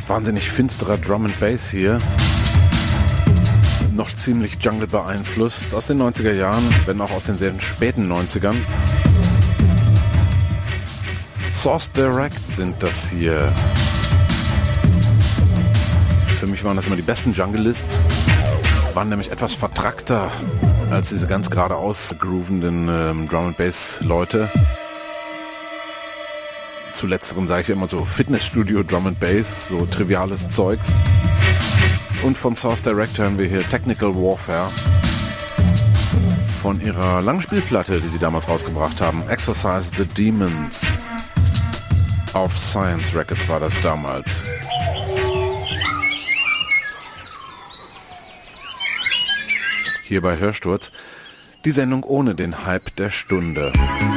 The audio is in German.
Wahnsinnig finsterer Drum and Bass hier. Noch ziemlich Jungle beeinflusst. Aus den 90er Jahren, wenn auch aus den sehr späten 90ern. Source Direct sind das hier. Für mich waren das immer die besten Jungle-Lists. Waren nämlich etwas vertrackter als diese ganz geradeaus groovenden Drum and Bass Leute. Zu letzteren sage ich immer so Fitnessstudio Drum and Bass, so triviales Zeugs. Und von Source Direct hören wir hier Technical Warfare von ihrer Langspielplatte, die sie damals rausgebracht haben, Exorcise the Demons. Auf Science Records war das damals. Hier bei Hörsturz die Sendung ohne den Hype der Stunde.